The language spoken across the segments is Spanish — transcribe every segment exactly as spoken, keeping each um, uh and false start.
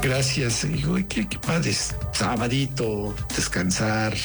Gracias. Digo, qué, qué padre. Sabadito, descansar,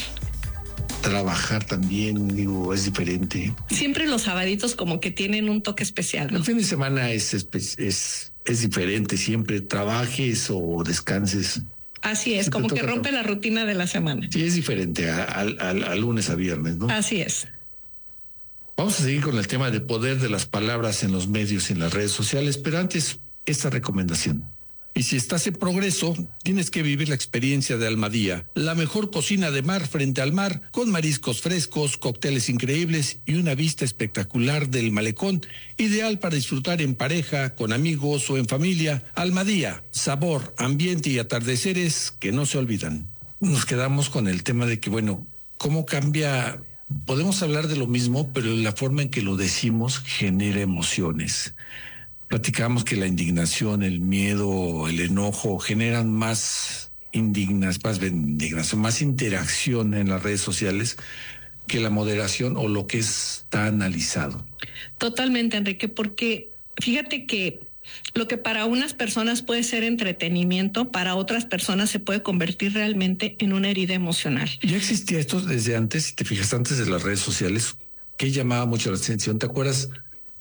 trabajar también, digo, es diferente. Siempre los sabaditos como que tienen un toque especial, ¿no? El fin de semana es, es, es, es diferente, siempre trabajes o descanses. Así es, Si como que rompe trabajar. la rutina de la semana. Sí, es diferente a, a, a, a lunes a viernes, ¿no? Así es. Vamos a seguir con el tema de poder de las palabras en los medios y en las redes sociales, pero antes, esta recomendación. Y si estás en Progreso, tienes que vivir la experiencia de Almadía, la mejor cocina de mar frente al mar, con mariscos frescos, cócteles increíbles y una vista espectacular del malecón, ideal para disfrutar en pareja, con amigos o en familia. Almadía, sabor, ambiente y atardeceres que no se olvidan. Nos quedamos con el tema de que, bueno, ¿cómo cambia? Podemos hablar de lo mismo, pero la forma en que lo decimos genera emociones. Platicamos que la indignación, el miedo, el enojo generan más indignas, más indignación, más interacción en las redes sociales que la moderación o lo que está analizado. Totalmente, Enrique, porque fíjate que lo que para unas personas puede ser entretenimiento, para otras personas se puede convertir realmente en una herida emocional. Ya existía esto desde antes, si te fijas, antes de las redes sociales, que llamaba mucho la atención. ¿Te acuerdas?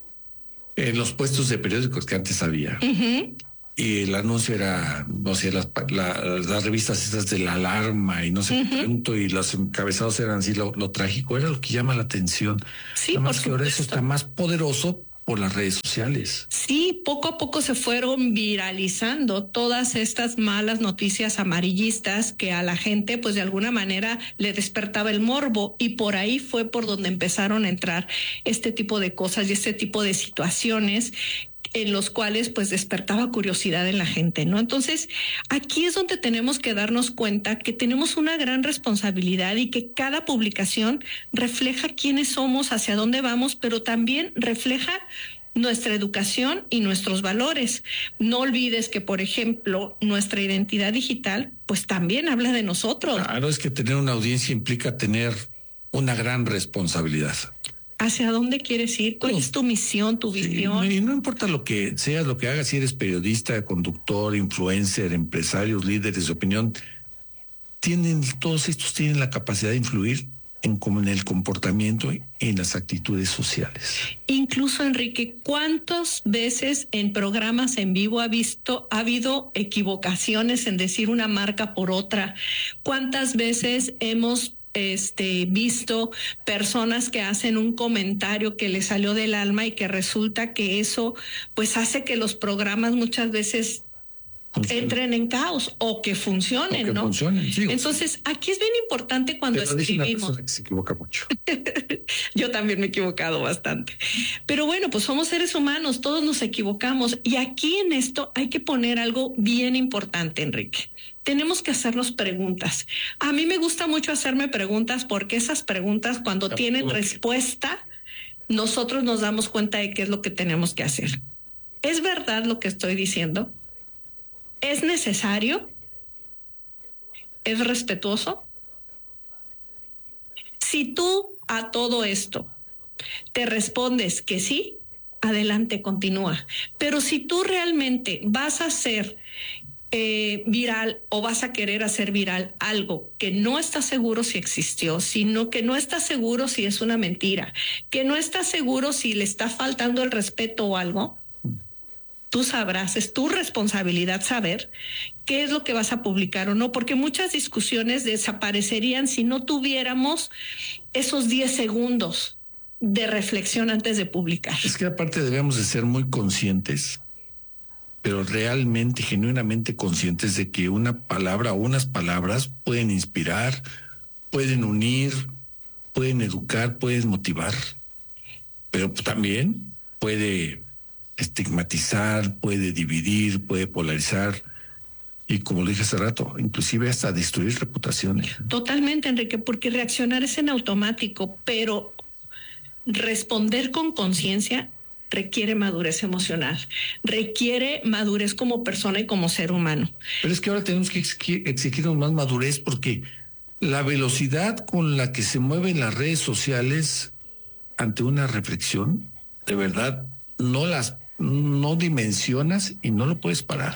En los puestos de periódicos que antes había. Uh-huh. Y el anuncio era, no sé, las, la, las revistas estas de la alarma y no sé uh-huh. tanto, y los encabezados eran así, lo, lo trágico, era lo que llama la atención. Sí, Nada más por que ahora eso está más poderoso por las redes sociales. Sí, poco a poco se fueron viralizando todas estas malas noticias amarillistas que a la gente, pues de alguna manera le despertaba el morbo, y por ahí fue por donde empezaron a entrar este tipo de cosas y este tipo de situaciones en los cuales pues despertaba curiosidad en la gente, ¿no? Entonces, aquí es donde tenemos que darnos cuenta que tenemos una gran responsabilidad y que cada publicación refleja quiénes somos, hacia dónde vamos, pero también refleja nuestra educación y nuestros valores. No olvides que, por ejemplo, nuestra identidad digital pues también habla de nosotros. Claro, es que tener una audiencia implica tener una gran responsabilidad. ¿Hacia dónde quieres ir? ¿Cuál no. es tu misión, tu visión? Sí, y no importa lo que seas, lo que hagas, si eres periodista, conductor, influencer, empresarios, líderes de opinión, tienen, todos estos tienen la capacidad de influir en, en el comportamiento y en las actitudes sociales. Incluso, Enrique, ¿cuántas veces en programas en vivo ha visto, ha habido equivocaciones en decir una marca por otra? ¿Cuántas veces hemos Este, visto personas que hacen un comentario que les salió del alma y que resulta que eso pues hace que los programas muchas veces Funciona. entren en caos o que funcionen, o que ¿no? Funcionen, sí, Entonces, sí. aquí es bien importante cuando Pero escribimos. Dice una persona que se equivoca mucho. Yo también me he equivocado bastante. Pero bueno, pues somos seres humanos, todos nos equivocamos. Y aquí en esto hay que poner algo bien importante, Enrique. Tenemos que hacernos preguntas. A mí me gusta mucho hacerme preguntas porque esas preguntas, cuando tienen respuesta, nosotros nos damos cuenta de qué es lo que tenemos que hacer. ¿Es verdad lo que estoy diciendo? ¿Es necesario? ¿Es respetuoso? Si tú a todo esto te respondes que sí, adelante, continúa. Pero si tú realmente vas a ser Eh, viral o vas a querer hacer viral algo que no estás seguro si existió, sino que no estás seguro si es una mentira, que no estás seguro si le está faltando el respeto o algo, tú sabrás, es tu responsabilidad saber qué es lo que vas a publicar o no, porque muchas discusiones desaparecerían si no tuviéramos esos diez segundos de reflexión antes de publicar. Es que aparte debemos de ser muy conscientes, pero realmente, genuinamente conscientes de que una palabra o unas palabras pueden inspirar, pueden unir, pueden educar, pueden motivar, pero también puede estigmatizar, puede dividir, puede polarizar y, como lo dije hace rato, inclusive hasta destruir reputaciones. Totalmente, Enrique, porque reaccionar es en automático, pero responder con conciencia requiere madurez emocional, requiere madurez como persona y como ser humano. Pero es que ahora tenemos que exigirnos más madurez porque la velocidad con la que se mueven las redes sociales ante una reflexión, de verdad, no las no dimensionas y no lo puedes parar.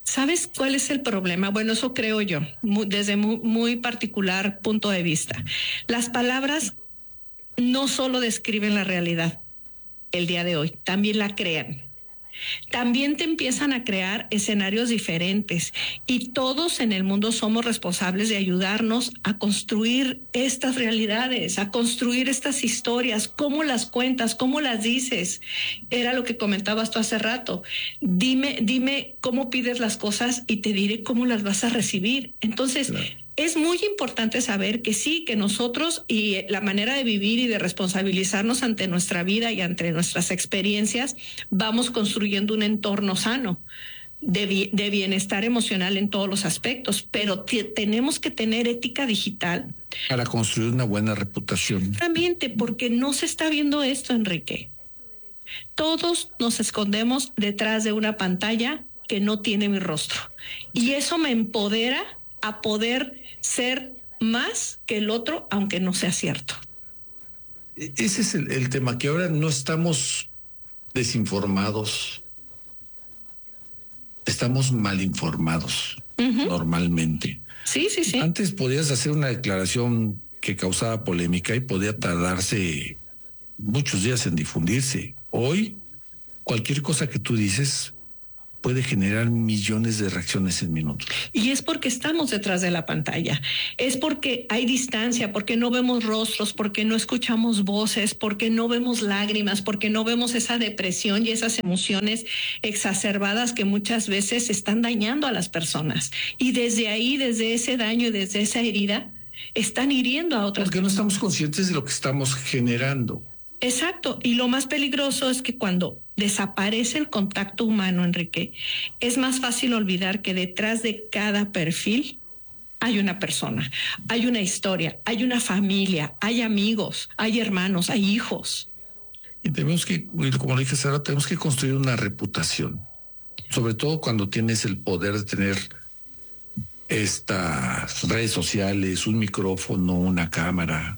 ¿Sabes cuál es el problema? Bueno, eso creo yo, muy, desde muy, muy particular punto de vista. Las palabras no solo describen la realidad el día de hoy, también la crean. También te empiezan a crear escenarios diferentes y todos en el mundo somos responsables de ayudarnos a construir estas realidades, a construir estas historias, cómo las cuentas, cómo las dices. Era lo que comentabas tú hace rato. Dime, dime cómo pides las cosas y te diré cómo las vas a recibir. Entonces, claro, es muy importante saber que sí, que nosotros y la manera de vivir y de responsabilizarnos ante nuestra vida y ante nuestras experiencias, vamos construyendo un entorno sano de, de bienestar emocional en todos los aspectos, pero tenemos que tener ética digital. Para construir una buena reputación. Exactamente, porque no se está viendo esto, Enrique. Todos nos escondemos detrás de una pantalla que no tiene mi rostro. Y eso me empodera a poder ser más que el otro, aunque no sea cierto. Ese es el, el tema, que ahora no estamos desinformados, estamos mal informados, uh-huh, normalmente. Sí, sí, sí. Antes podías hacer una declaración que causaba polémica y podía tardarse muchos días en difundirse. Hoy, cualquier cosa que tú dices puede generar millones de reacciones en minutos. Y es porque estamos detrás de la pantalla, es porque hay distancia, porque no vemos rostros, porque no escuchamos voces, porque no vemos lágrimas, porque no vemos esa depresión y esas emociones exacerbadas que muchas veces están dañando a las personas. Y desde ahí, desde ese daño y desde esa herida, están hiriendo a otras Porque personas. no estamos conscientes de lo que estamos generando. Exacto, y lo más peligroso es que cuando desaparece el contacto humano, Enrique, es más fácil olvidar que detrás de cada perfil hay una persona, hay una historia, hay una familia, hay amigos, hay hermanos, hay hijos. Y tenemos que, como le dije Sara, tenemos que construir una reputación, sobre todo cuando tienes el poder de tener estas redes sociales, un micrófono, una cámara.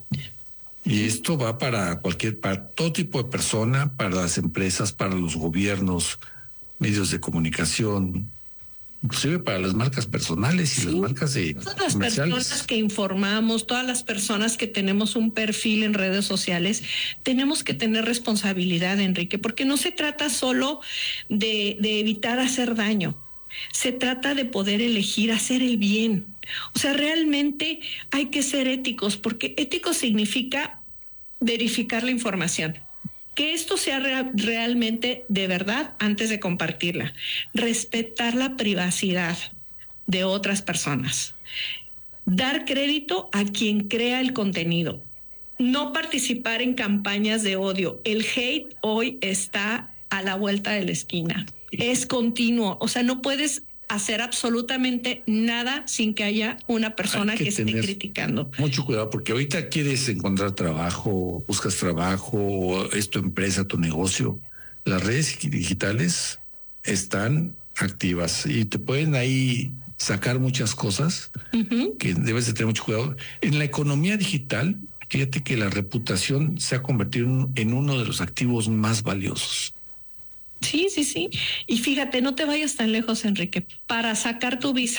Y esto va para cualquier, para todo tipo de persona, para las empresas, para los gobiernos, medios de comunicación, inclusive para las marcas personales y sí, las marcas de todas las personas que informamos, todas las personas que tenemos un perfil en redes sociales, tenemos que tener responsabilidad, Enrique, porque no se trata solo de, de evitar hacer daño. Se trata de poder elegir hacer el bien. O sea, realmente hay que ser éticos, porque ético significa verificar la información. Que esto sea re- realmente de verdad antes de compartirla. Respetar la privacidad de otras personas. Dar crédito a quien crea el contenido. No participar en campañas de odio. El hate hoy está a la vuelta de la esquina. Es continuo, o sea, no puedes hacer absolutamente nada sin que haya una persona que, que esté criticando. Mucho cuidado, porque ahorita quieres encontrar trabajo, buscas trabajo, es tu empresa, tu negocio. Las redes digitales están activas y te pueden ahí sacar muchas cosas, uh-huh, que debes de tener mucho cuidado. En la economía digital, fíjate que la reputación se ha convertido en uno de los activos más valiosos. Sí, sí, sí. Y fíjate, no te vayas tan lejos, Enrique. Para sacar tu visa,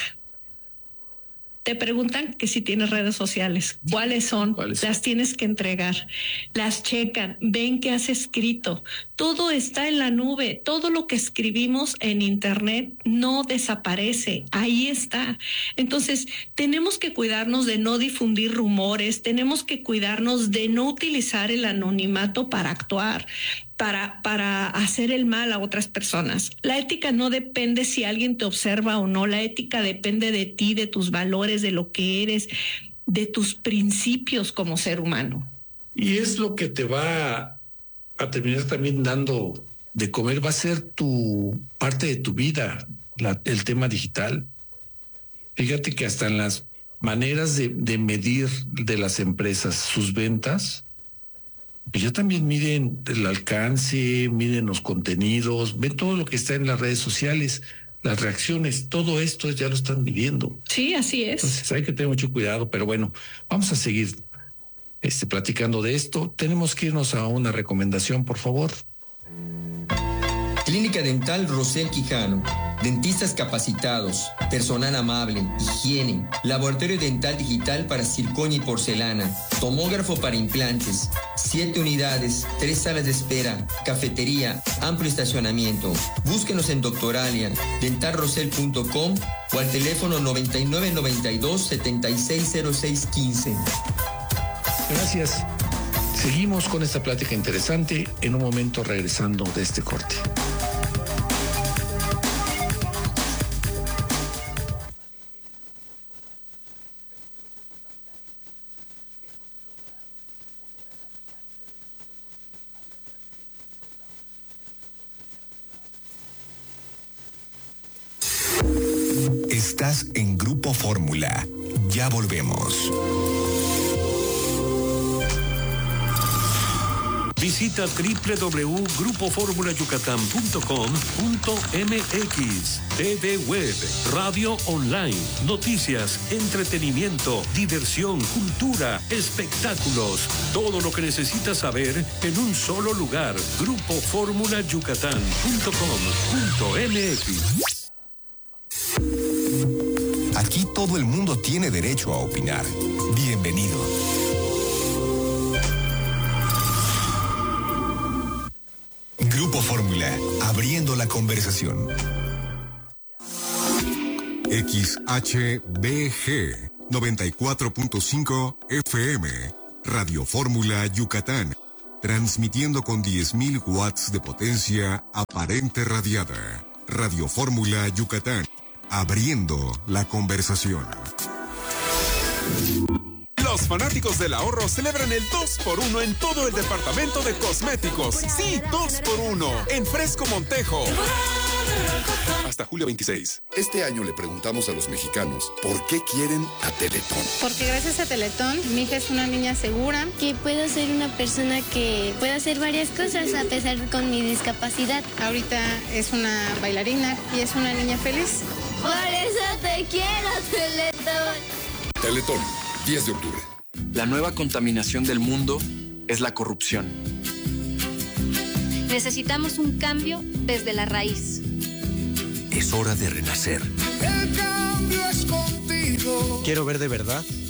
te preguntan que si tienes redes sociales. ¿Cuáles son? ¿Cuáles son? Las tienes que entregar. Las checan, ven que has escrito. Todo está en la nube. Todo lo que escribimos en internet no desaparece. Ahí está. Entonces, tenemos que cuidarnos de no difundir rumores. Tenemos que cuidarnos de no utilizar el anonimato para actuar. Para, para hacer el mal a otras personas. La ética no depende si alguien te observa o no. La ética depende de ti, de tus valores, de lo que eres, de tus principios como ser humano. Y es lo que te va a terminar también dando de comer, va a ser tu parte de tu vida, la, el tema digital. Fíjate que hasta en las maneras de, de medir de las empresas sus ventas, ya también miden el alcance, miden los contenidos, ven todo lo que está en las redes sociales, las reacciones, todo esto ya lo están midiendo. Sí, así es. Entonces hay que tener mucho cuidado, pero bueno, vamos a seguir este, platicando de esto. Tenemos que irnos a una recomendación, por favor. Clínica Dental Rosel Quijano. dentistas capacitados, personal amable, higiene, laboratorio dental digital para circonia y porcelana, tomógrafo para implantes, siete unidades, tres salas de espera, cafetería, amplio estacionamiento. Búsquenos en Doctoralia, dental rosel punto com o al teléfono noventa y nueve noventa y dos setenta y seis cero seis quince. Gracias. Seguimos con esta plática interesante en un momento regresando de este corte. Estás en Grupo Fórmula. Ya volvemos. Visita doble u doble u doble u punto grupo fórmula yucatán punto com punto m x. T V Web, radio online, noticias, entretenimiento, diversión, cultura, espectáculos. Todo lo que necesitas saber en un solo lugar. grupo fórmula yucatán punto com punto m x. Aquí todo el mundo tiene derecho a opinar. Bienvenido. Grupo Fórmula, abriendo la conversación. X H B G noventa y cuatro punto cinco F M, Radio Fórmula Yucatán, transmitiendo con diez mil watts de potencia aparente radiada. Radio Fórmula Yucatán, abriendo la conversación. Los fanáticos del ahorro celebran el dos por uno en todo el departamento de cosméticos. Sí, dos por uno en Fresco Montejo. Hasta julio veintiséis. Este año le preguntamos a los mexicanos por qué quieren a Teletón. Porque gracias a Teletón, mi hija es una niña segura. Que puedo ser una persona que puede hacer varias cosas a pesar con mi discapacidad. Ahorita es una bailarina y es una niña feliz. Por eso te quiero, Teletón. Teletón, diez de octubre. La nueva contaminación del mundo es la corrupción. Necesitamos un cambio desde la raíz. Es hora de renacer. El cambio es contigo. Quiero ver de verdad